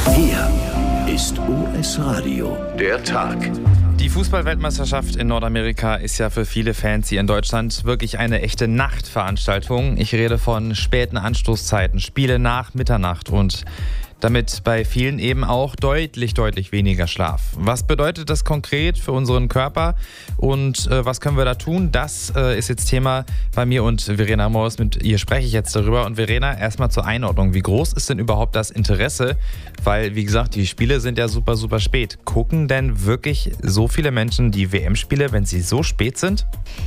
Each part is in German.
Hier ist US Radio, der Tag. Die Fußball-Weltmeisterschaft in Nordamerika ist ja für viele Fans hier in Deutschland wirklich eine echte Nachtveranstaltung. Ich rede von späten Anstoßzeiten, Spiele nach Mitternacht und damit bei vielen eben auch deutlich weniger Schlaf. Was bedeutet das konkret für unseren Körper und was können wir da tun? Das ist jetzt Thema bei mir und Verena Moos. Mit ihr spreche ich jetzt darüber. Und Verena, erstmal zur Einordnung. Wie groß ist denn überhaupt das Interesse? Weil, wie gesagt, die Spiele sind ja super spät. Gucken denn wirklich so viele Menschen die WM-Spiele, wenn sie so spät sind?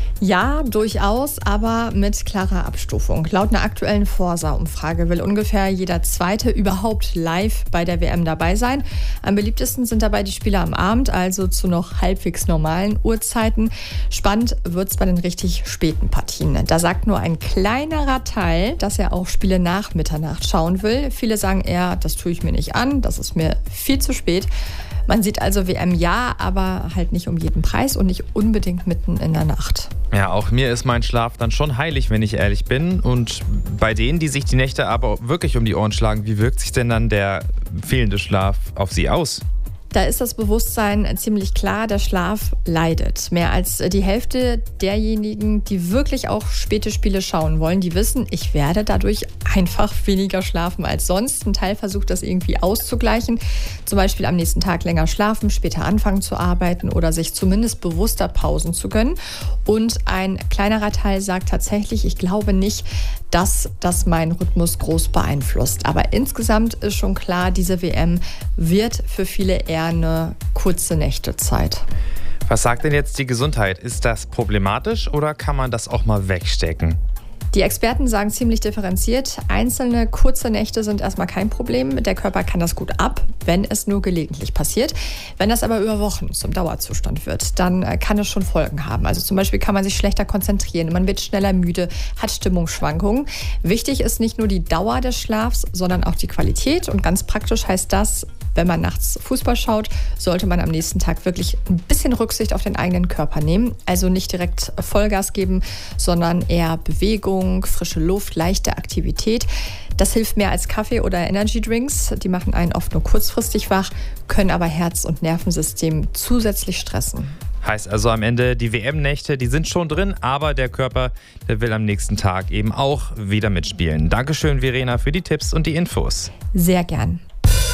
Ja, durchaus, aber mit klarer Abstufung. Laut einer aktuellen Forsa-Umfrage will ungefähr jeder Zweite überhaupt live bei der WM dabei sein. Am beliebtesten sind dabei die Spiele am Abend, also zu noch halbwegs normalen Uhrzeiten. Spannend wird's bei den richtig späten Partien. Da sagt nur ein kleinerer Teil, dass er auch Spiele nach Mitternacht schauen will. Viele sagen eher, das tue ich mir nicht an, das ist mir viel zu spät. Man sieht also WM ja, aber halt nicht um jeden Preis und nicht unbedingt mitten in der Nacht. Ja, auch mir ist mein Schlaf dann schon heilig, wenn ich ehrlich bin. Und bei denen, die sich die Nächte aber wirklich um die Ohren schlagen, wie wirkt sich denn dann der fehlende Schlaf auf sie aus? Da ist das Bewusstsein ziemlich klar, der Schlaf leidet. Mehr als die Hälfte derjenigen, die wirklich auch späte Spiele schauen wollen, die wissen, ich werde dadurch einfach weniger schlafen als sonst. Ein Teil versucht das irgendwie auszugleichen, zum Beispiel am nächsten Tag länger schlafen, später anfangen zu arbeiten oder sich zumindest bewusster Pausen zu gönnen. Und ein kleinerer Teil sagt tatsächlich, ich glaube nicht, dass das meinen Rhythmus groß beeinflusst. Aber insgesamt ist schon klar, diese WM wird für viele eher eine kurze Nächtezeit. Was sagt denn jetzt die Gesundheit? Ist das problematisch oder kann man das auch mal wegstecken? Die Experten sagen ziemlich differenziert, einzelne kurze Nächte sind erstmal kein Problem. Der Körper kann das gut ab, wenn es nur gelegentlich passiert. Wenn das aber über Wochen zum Dauerzustand wird, dann kann es schon Folgen haben. Also zum Beispiel kann man sich schlechter konzentrieren, man wird schneller müde, hat Stimmungsschwankungen. Wichtig ist nicht nur die Dauer des Schlafs, sondern auch die Qualität. Und ganz praktisch heißt das, wenn man nachts Fußball schaut, sollte man am nächsten Tag wirklich ein bisschen Rücksicht auf den eigenen Körper nehmen. Also nicht direkt Vollgas geben, sondern eher Bewegung, frische Luft, leichte Aktivität. Das hilft mehr als Kaffee oder Energydrinks. Die machen einen oft nur kurzfristig wach, können aber Herz- und Nervensystem zusätzlich stressen. Heißt also am Ende, die WM-Nächte, die sind schon drin, aber der Körper, der will am nächsten Tag eben auch wieder mitspielen. Dankeschön, Verena, für die Tipps und die Infos. Sehr gern.